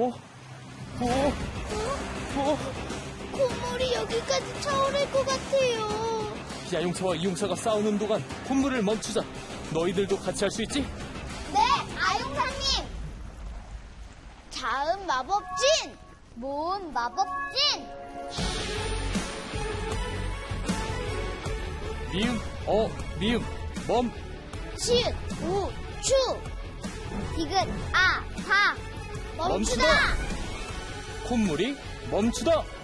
콧물이 여기까지 차오를 것 같아요. 야용차와 이용차가 싸우는 동안 콧물을 멈추자. 너희들도 같이 할 수 있지? 네, 아용사님. 자음 마법진, 모음 마법진. 미음, 미음, 멈. 시읒, 우, 추. 디귿, 아, 하. 멈추다. 콧물이 멈추다.